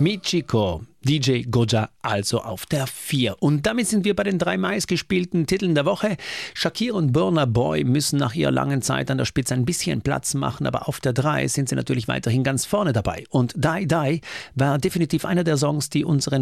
Michiko, DJ Goja also auf der 4. Und damit sind wir bei den 3 meistgespielten Titeln der Woche. Shakira und Burna Boy müssen nach ihrer langen Zeit an der Spitze ein bisschen Platz machen, aber auf der 3 sind sie natürlich weiterhin ganz vorne dabei. Und Die Die war definitiv einer der Songs, die unseren